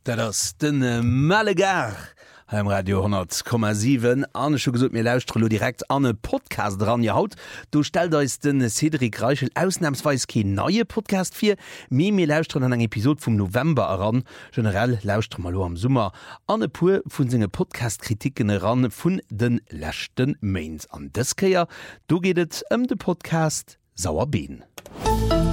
Dat ass den Malegar am Radio 10,7 an schon gesot mir lausstrelo direkt an e Podcast dran je haut. Du stellt eus den Cedric Reichel ausnahmsweis ke neue Podcast fir mir lausstren an eng Episode vum November heran. Generell lauscht mal am Summer an e pur vun senge Podcast-Kritiken ran vun den lächten Mains an Deskeier. Du gehtt de Podcast Sauerbienen.